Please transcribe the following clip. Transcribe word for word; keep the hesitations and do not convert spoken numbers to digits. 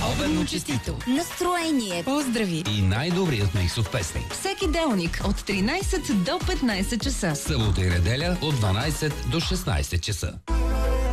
Обедно честито! Настроение, поздрави и най-добрият миксов песник. Всеки делник от тринайсет до петнайсет часа. Събота и неделя от дванайсет до шестнайсет часа.